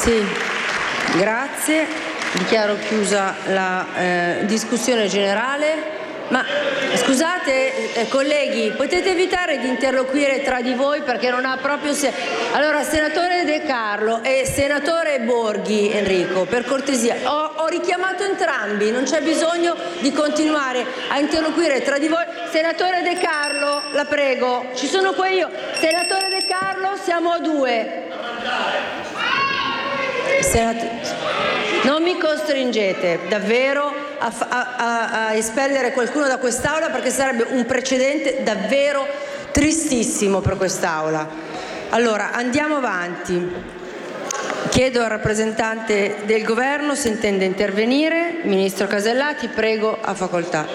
Sì, grazie. Dichiaro chiusa la discussione generale. Ma scusate, colleghi, potete evitare di interloquire tra di voi perché non ha proprio senso. Allora, senatore De Carlo e senatore Borghi, Enrico, per cortesia, ho richiamato entrambi, non c'è bisogno di continuare a interloquire tra di voi. Senatore De Carlo, la prego, ci sono qua io. Senatore De Carlo, siamo a due. Non mi costringete davvero a espellere qualcuno da quest'Aula, perché sarebbe un precedente davvero tristissimo per quest'Aula. Allora, andiamo avanti. Chiedo al rappresentante del Governo se intende intervenire. Ministro Casellati, prego, a facoltà.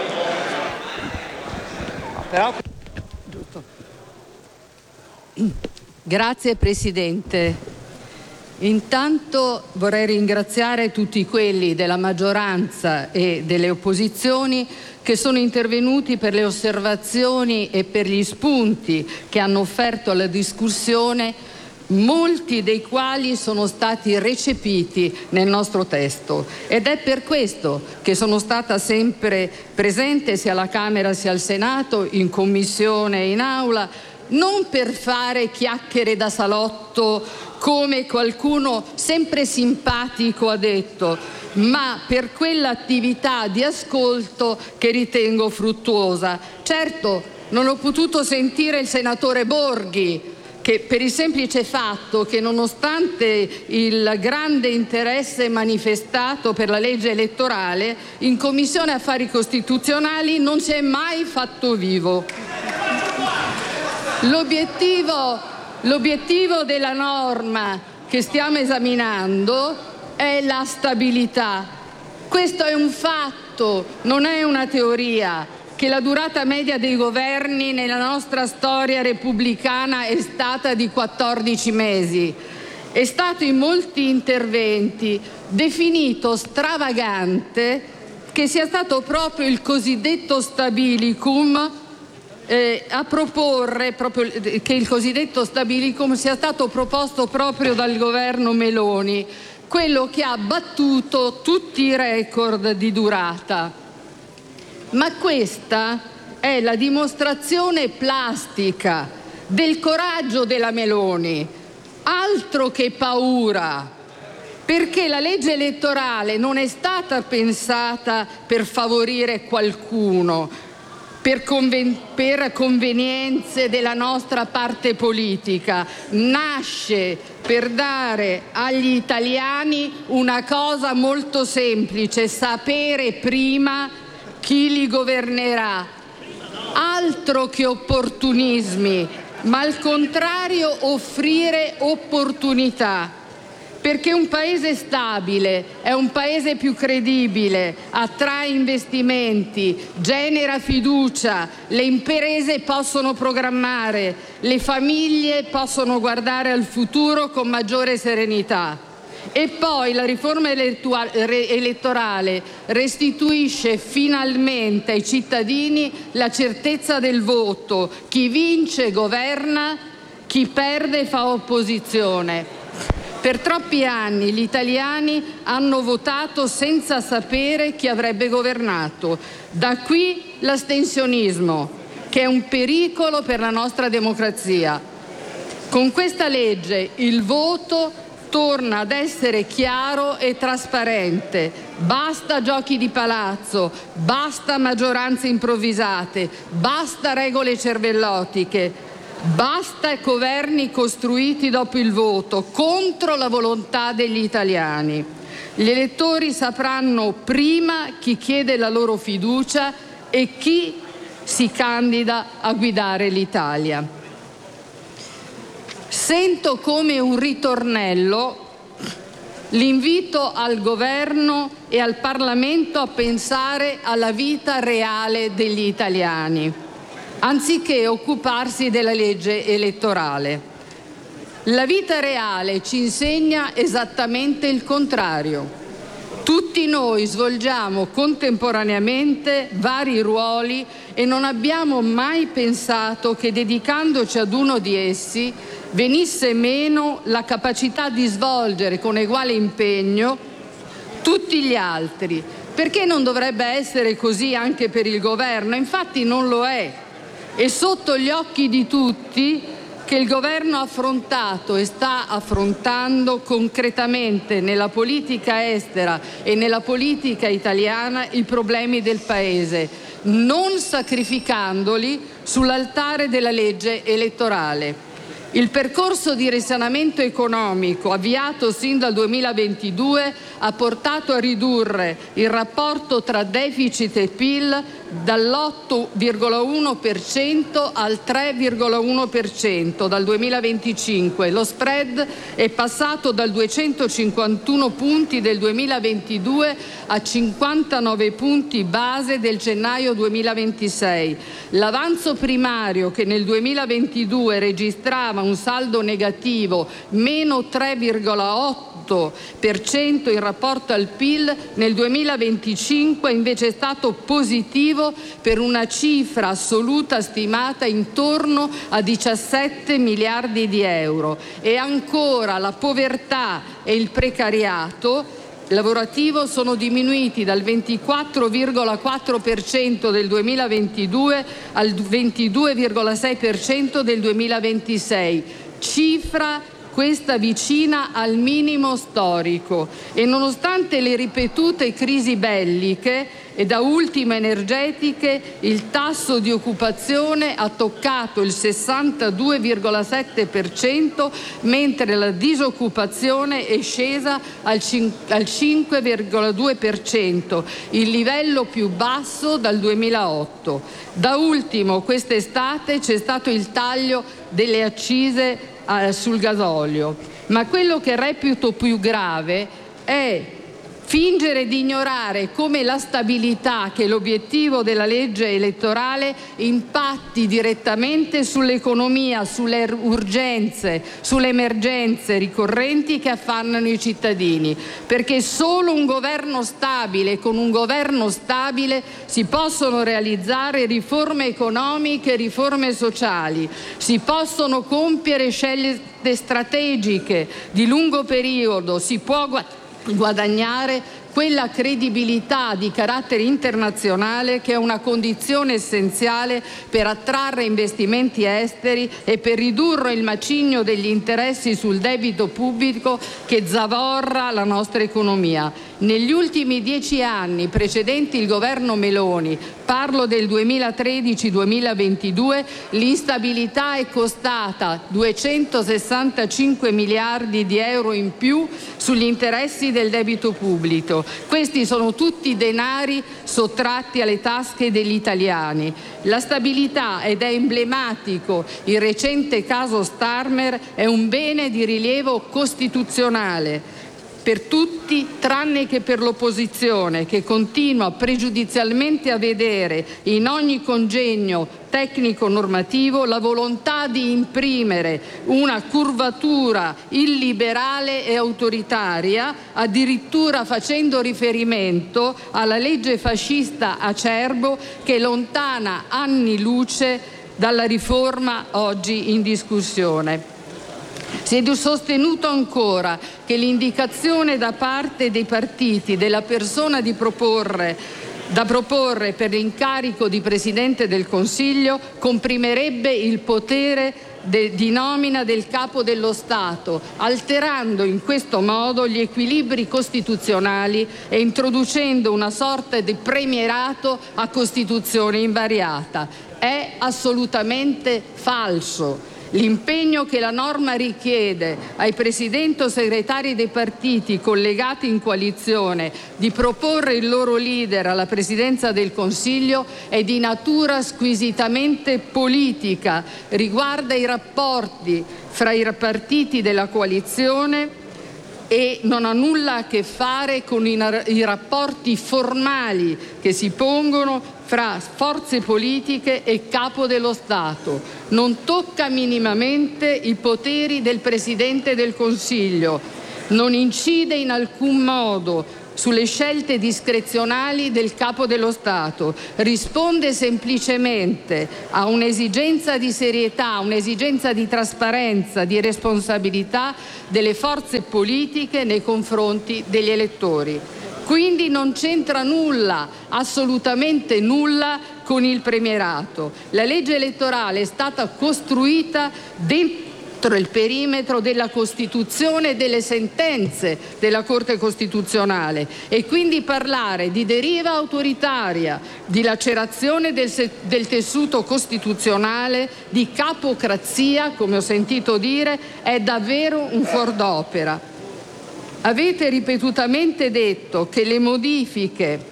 Grazie Presidente. Intanto vorrei ringraziare tutti quelli della maggioranza e delle opposizioni che sono intervenuti per le osservazioni e per gli spunti che hanno offerto alla discussione, molti dei quali sono stati recepiti nel nostro testo, ed è per questo che sono stata sempre presente sia alla Camera sia al Senato, in Commissione e in Aula, non per fare chiacchiere da salotto come qualcuno sempre simpatico ha detto, ma per quell'attività di ascolto che ritengo fruttuosa. Certo, non ho potuto sentire il senatore Borghi, che per il semplice fatto che nonostante il grande interesse manifestato per la legge elettorale, in Commissione Affari Costituzionali non si è mai fatto vivo. L'obiettivo della norma che stiamo esaminando è la stabilità. Questo è un fatto, non è una teoria, che la durata media dei governi nella nostra storia repubblicana è stata di 14 mesi. È stato in molti interventi definito stravagante che sia stato proprio il cosiddetto stabilicum a proporre che il cosiddetto stabilicum sia stato proposto proprio dal governo Meloni, quello che ha battuto tutti i record di durata. Ma questa è la dimostrazione plastica del coraggio della Meloni, altro che paura, perché la legge elettorale non è stata pensata per favorire qualcuno, per convenienze della nostra parte politica, nasce per dare agli italiani una cosa molto semplice: sapere prima chi li governerà. Altro che opportunismi, ma al contrario offrire opportunità. Perché un paese stabile è un paese più credibile, attrae investimenti, genera fiducia, le imprese possono programmare, le famiglie possono guardare al futuro con maggiore serenità. E poi la riforma elettorale restituisce finalmente ai cittadini la certezza del voto. Chi vince governa, chi perde fa opposizione. Per troppi anni gli italiani hanno votato senza sapere chi avrebbe governato. Da qui l'astensionismo, che è un pericolo per la nostra democrazia. Con questa legge il voto torna ad essere chiaro e trasparente. Basta giochi di palazzo, basta maggioranze improvvisate, basta regole cervellotiche. Basta governi costruiti dopo il voto, contro la volontà degli italiani. Gli elettori sapranno prima chi chiede la loro fiducia e chi si candida a guidare l'Italia. Sento come un ritornello l'invito al Governo e al Parlamento a pensare alla vita reale degli italiani, anziché occuparsi della legge elettorale. La vita reale ci insegna esattamente il contrario. Tutti noi svolgiamo contemporaneamente vari ruoli e non abbiamo mai pensato che dedicandoci ad uno di essi venisse meno la capacità di svolgere con uguale impegno tutti gli altri. Perché non dovrebbe essere così anche per il governo? Infatti non lo è. È sotto gli occhi di tutti che il governo ha affrontato e sta affrontando concretamente nella politica estera e nella politica italiana i problemi del Paese, non sacrificandoli sull'altare della legge elettorale. Il percorso di risanamento economico avviato sin dal 2022 ha portato a ridurre il rapporto tra deficit e PIL dall'8,1% al 3,1% dal 2025. Lo spread è passato dal 251 punti del 2022 a 59 punti base del gennaio 2026. L'avanzo primario, che nel 2022 registrava un saldo negativo meno 3,8% in rapporto al PIL, nel 2025 invece è stato positivo per una cifra assoluta stimata intorno a 17 miliardi di euro. E ancora la povertà e il precariato lavorativo sono diminuiti dal 24,4% del 2022 al 22,6% del 2026, cifra questa vicina al minimo storico. E nonostante le ripetute crisi belliche e da ultimo energetiche, il tasso di occupazione ha toccato il 62,7%, mentre la disoccupazione è scesa al 5,2%, il livello più basso dal 2008. Da ultimo, quest'estate c'è stato il taglio delle accise sul gasolio, ma quello che reputo più grave è fingere di ignorare come la stabilità, che è l'obiettivo della legge elettorale, impatti direttamente sull'economia, sulle urgenze, sulle emergenze ricorrenti che affannano i cittadini, perché solo un governo stabile, con un governo stabile si possono realizzare riforme economiche e riforme sociali, si possono compiere scelte strategiche di lungo periodo, si può guadagnare quella credibilità di carattere internazionale che è una condizione essenziale per attrarre investimenti esteri e per ridurre il macigno degli interessi sul debito pubblico che zavorra la nostra economia. Negli ultimi 10 anni precedenti il governo Meloni, parlo del 2013-2022, l'instabilità è costata 265 miliardi di euro in più sugli interessi del debito pubblico. Questi sono tutti denari sottratti alle tasche degli italiani. La stabilità, ed è emblematico il recente caso Starmer, è un bene di rilievo costituzionale per tutti tranne che per l'opposizione, che continua pregiudizialmente a vedere in ogni congegno tecnico-normativo la volontà di imprimere una curvatura illiberale e autoritaria, addirittura facendo riferimento alla legge fascista Acerbo, che lontana anni luce dalla riforma oggi in discussione. Si è sostenuto ancora che l'indicazione da parte dei partiti della persona da proporre per l'incarico di Presidente del Consiglio comprimerebbe il potere di nomina del Capo dello Stato, alterando in questo modo gli equilibri costituzionali e introducendo una sorta di premierato a Costituzione invariata. È assolutamente falso. L'impegno che la norma richiede ai presidenti o segretari dei partiti collegati in coalizione di proporre il loro leader alla Presidenza del Consiglio è di natura squisitamente politica, riguarda i rapporti fra i partiti della coalizione e non ha nulla a che fare con i rapporti formali che si pongono fra forze politiche e Capo dello Stato. Non tocca minimamente i poteri del Presidente del Consiglio, non incide in alcun modo sulle scelte discrezionali del Capo dello Stato, risponde semplicemente a un'esigenza di serietà, un'esigenza di trasparenza, di responsabilità delle forze politiche nei confronti degli elettori. Quindi non c'entra nulla, assolutamente nulla, con il premierato. La legge elettorale è stata costruita dentro il perimetro della Costituzione e delle sentenze della Corte Costituzionale, e quindi parlare di deriva autoritaria, di lacerazione del tessuto costituzionale, di capocrazia, come ho sentito dire, è davvero un fuor d'opera. Avete ripetutamente detto che le modifiche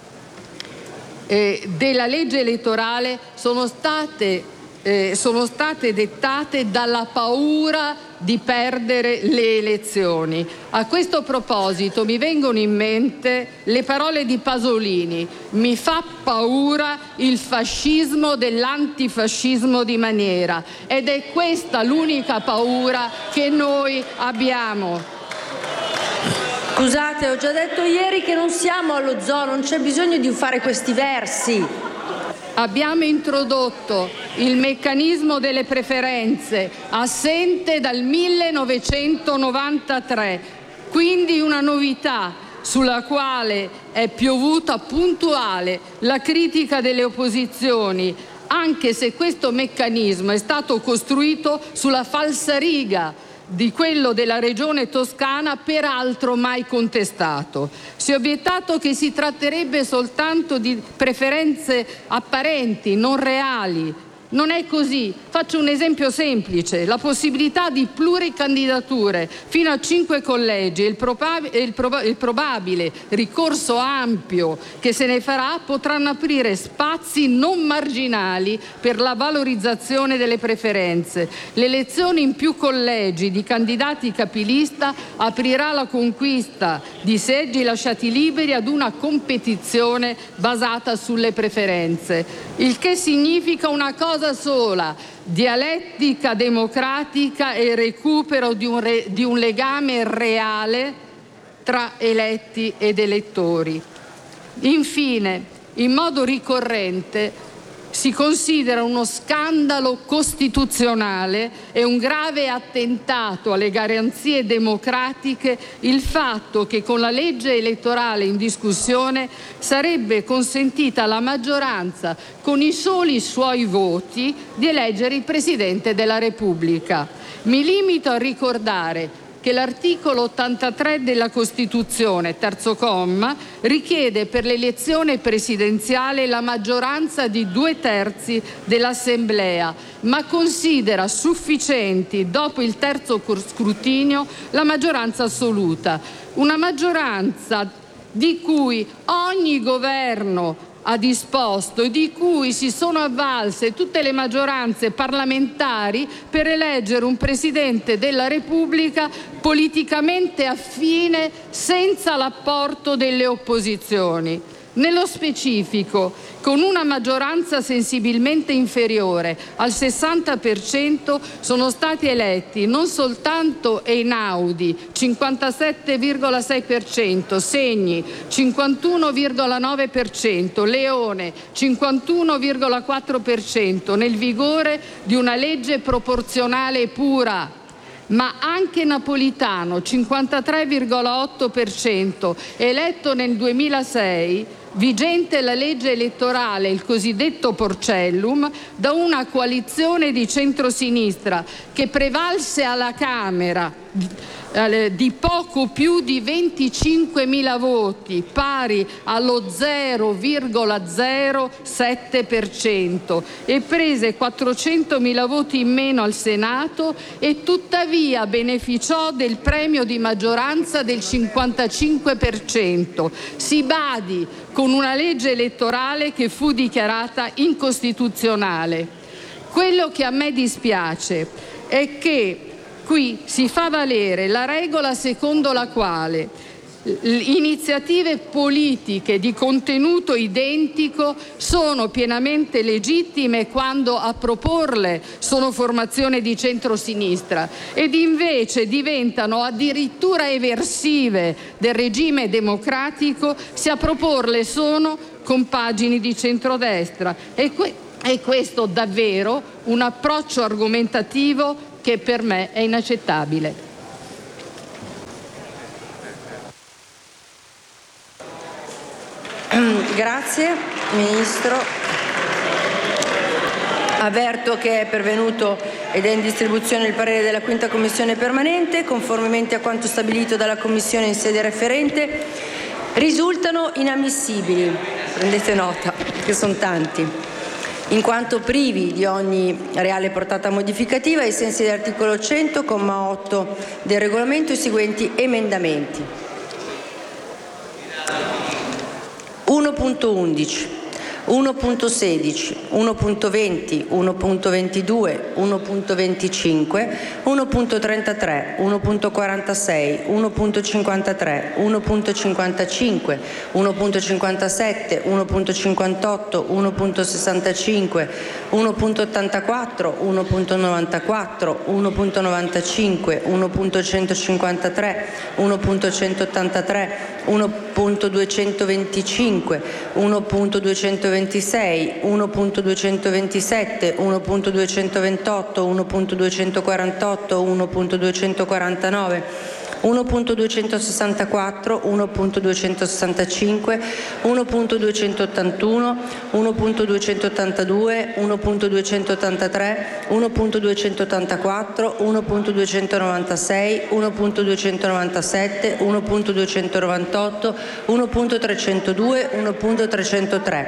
della legge elettorale sono state dettate dalla paura di perdere le elezioni. A questo proposito mi vengono in mente le parole di Pasolini: mi fa paura il fascismo dell'antifascismo di maniera, ed è questa l'unica paura che noi abbiamo. Scusate, ho già detto ieri che non siamo allo zoo, non c'è bisogno di fare questi versi. Abbiamo introdotto il meccanismo delle preferenze, assente dal 1993, quindi una novità sulla quale è piovuta puntuale la critica delle opposizioni, anche se questo meccanismo è stato costruito sulla falsariga di quello della Regione Toscana, peraltro mai contestato. Si è obiettato che si tratterebbe soltanto di preferenze apparenti, non reali. Non è così. Faccio un esempio semplice: la possibilità di pluricandidature fino a 5 collegi e il probabile ricorso ampio che se ne farà potranno aprire spazi non marginali per la valorizzazione delle preferenze. L'elezione in più collegi di candidati capilista aprirà la conquista di seggi lasciati liberi ad una competizione basata sulle preferenze, il che significa una cosa sola: dialettica democratica e recupero di un legame reale tra eletti ed elettori. Infine, in modo ricorrente si considera uno scandalo costituzionale e un grave attentato alle garanzie democratiche il fatto che con la legge elettorale in discussione sarebbe consentita alla maggioranza, con i soli suoi voti, di eleggere il Presidente della Repubblica. Mi limito a ricordare che l'articolo 83 della Costituzione, terzo comma, richiede per l'elezione presidenziale la maggioranza di 2/3 dell'Assemblea, ma considera sufficienti, dopo il terzo scrutinio, la maggioranza assoluta. Una maggioranza di cui ogni governo ha disposto e di cui si sono avvalse tutte le maggioranze parlamentari per eleggere un Presidente della Repubblica politicamente affine, senza l'apporto delle opposizioni. Nello specifico, con una maggioranza sensibilmente inferiore al 60%, sono stati eletti non soltanto Einaudi, 57,6%, Segni, 51,9%, Leone, 51,4%, nel vigore di una legge proporzionale pura, ma anche Napolitano, 53,8%, eletto nel 2006, vigente la legge elettorale, il cosiddetto Porcellum, da una coalizione di centrosinistra che prevalse alla Camera di poco più di 25.000 voti, pari allo 0,07%, e prese 400.000 voti in meno al Senato, e tuttavia beneficiò del premio di maggioranza del 55%. Si badi, con una legge elettorale che fu dichiarata incostituzionale. Quello che a me dispiace è che qui si fa valere la regola secondo la quale iniziative politiche di contenuto identico sono pienamente legittime quando a proporle sono formazioni di centrosinistra ed invece diventano addirittura eversive del regime democratico se a proporle sono compagini di centrodestra. E questo davvero un approccio argomentativo che per me è inaccettabile. Grazie Ministro. Avverto che è pervenuto ed è in distribuzione il parere della 5ª Commissione permanente. Conformemente a quanto stabilito dalla Commissione in sede referente, risultano inammissibili, prendete nota che sono tanti, in quanto privi di ogni reale portata modificativa, ai sensi dell'articolo 100, comma 8 del Regolamento, i seguenti emendamenti. 1.11, 1.16, 1.20, 1.22, 1.25, 1.33, 1.46, 1.53, 1.55, 1.57, 1.58, 1.65, 1.84, 1.94, 1.95, 1.153, 1.183, 1.225, 1.226, 1.227, 1.228, 1.248, 1.249, 1.264, 1.265, 1.281, 1.282, 1.283, 1.284, 1.296, 1.297, 1.298, 1.302, 1.303.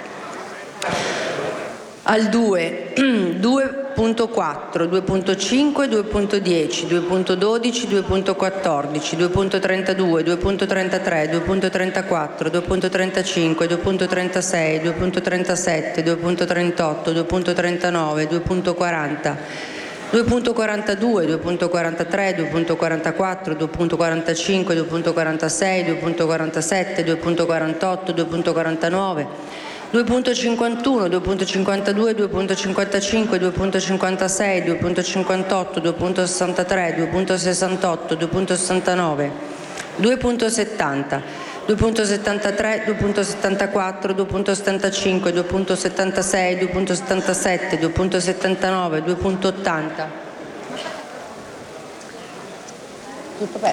Al 2, 2.4, 2.5, 2.10, 2.12, 2.14, 2.32, 2.33, 2.34, 2.35, 2.36, 2.37, 2.38, 2.39, 2.40, 2.42, 2.43, 2.44, 2.45, 2.46, 2.47, 2.48, 2.49, 2.51, 2.52, 2.55, 2.56, 2.58, 2.63, 2.68, 2.69, 2.70, 2.73, 2.74, 2.75, 2.76, 2.77, 2.79, 2.80.